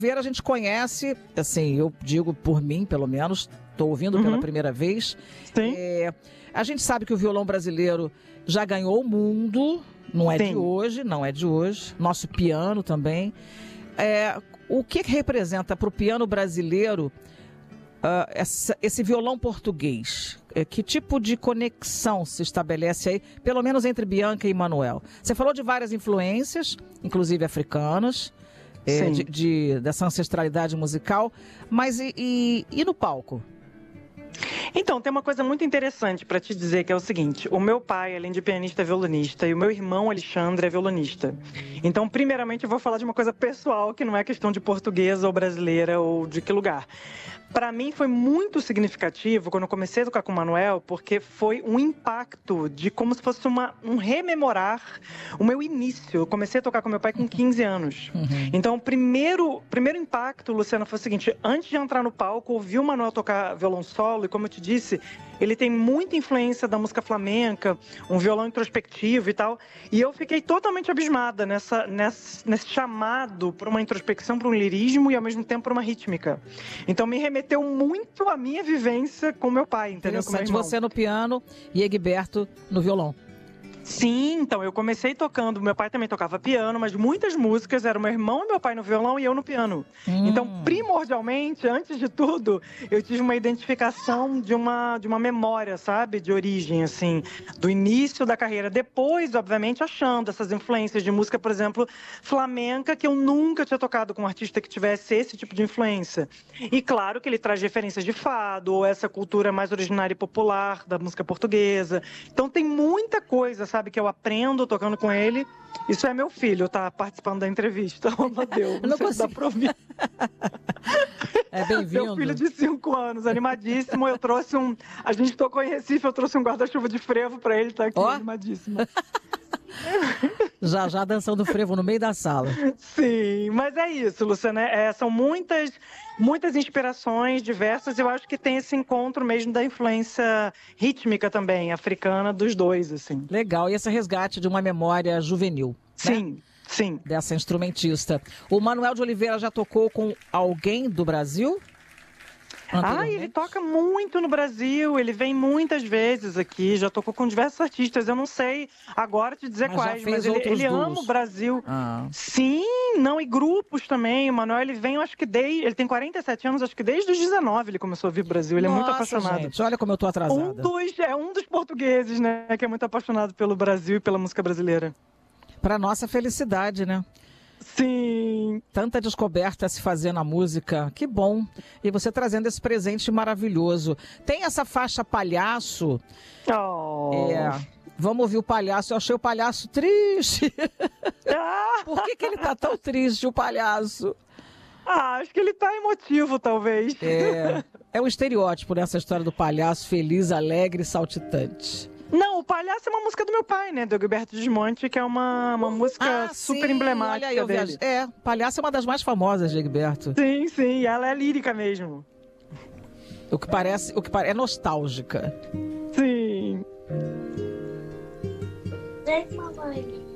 Ver, a gente conhece, assim, eu digo por mim, pelo menos, estou ouvindo pela primeira vez. Sim. A gente sabe que o violão brasileiro já ganhou o mundo, não é Sim. de hoje, não é de hoje. Nosso piano também. O que representa para o piano brasileiro esse violão português? Que tipo de conexão se estabelece aí, pelo menos entre Bianca e Manuel? Você falou de várias influências, inclusive africanas, dessa ancestralidade musical, mas e no palco? Então, tem uma coisa muito interessante para te dizer, que é o seguinte: o meu pai, além de pianista, é violonista, e o meu irmão, Alexandre, é violonista. Então, primeiramente, eu vou falar de uma coisa pessoal, que não é questão de portuguesa ou brasileira ou de que lugar. Para mim foi muito significativo quando eu comecei a tocar com o Manuel, porque foi um impacto de como se fosse um rememorar o meu início. Eu comecei a tocar com meu pai com 15 anos. Então, o primeiro impacto, Luciana, foi o seguinte: antes de entrar no palco, ouvir o Manuel tocar violão solo, e como eu te disse, ele tem muita influência da música flamenca, um violão introspectivo e tal, e eu fiquei totalmente abismada nesse chamado para uma introspecção, para um lirismo e ao mesmo tempo para uma rítmica. Então me remeteu muito à minha vivência com meu pai, entendeu? Com meu irmão. Você no piano e Egberto no violão. Sim, então eu comecei tocando, meu pai também tocava piano, mas muitas músicas eram meu irmão e meu pai no violão e eu no piano. Então, primordialmente, antes de tudo, eu tive uma identificação de uma memória, sabe? De origem, assim, do início da carreira. Depois, obviamente, achando essas influências de música, por exemplo, flamenca, que eu nunca tinha tocado com um artista que tivesse esse tipo de influência. E claro que ele traz referências de fado, ou essa cultura mais originária e popular da música portuguesa. Então tem muita coisa, sabe, que eu aprendo tocando com ele. Isso é meu filho, tá participando da entrevista. Oh, meu Deus, não sei se dá pra ouvir. É bem-vindo. Meu filho de 5 anos, animadíssimo. Eu trouxe a gente tocou em Recife, eu trouxe um guarda-chuva de frevo pra ele, tá aqui, animadíssimo. Já dançando frevo no meio da sala. Sim, mas é isso, Luciana. São muitas inspirações diversas. Eu acho que tem esse encontro mesmo da influência rítmica também, africana, dos dois, assim. Legal, e esse resgate de uma memória juvenil. Sim, né? Sim. Dessa instrumentista. O Manuel de Oliveira já tocou com alguém do Brasil? Ele toca muito no Brasil, ele vem muitas vezes aqui, já tocou com diversos artistas, eu não sei agora te dizer quais, mas ele ama o Brasil. Sim, e grupos também. O Manuel, ele vem, eu acho que ele tem 47 anos, acho que desde os 19 ele começou a vir pro Brasil, ele é muito apaixonado. Gente, olha como eu tô atrasada. Um dos portugueses, né, que é muito apaixonado pelo Brasil e pela música brasileira. Para nossa felicidade, né? Sim. Tanta descoberta a se fazer na música, que bom. E você trazendo esse presente maravilhoso. Tem essa faixa Palhaço. Vamos ouvir o Palhaço. Eu achei o Palhaço triste. Por que ele tá tão triste, o Palhaço? Acho que ele tá emotivo, talvez. É um estereótipo nessa história do palhaço feliz, alegre e saltitante. Não, o Palhaço é uma música do meu pai, né? Do Egberto Gismonti, que é uma música super emblemática olha aí, dele. Palhaço é uma das mais famosas de Egberto. Sim, ela é lírica mesmo. O que parece é nostálgica. Sim. Mamãe.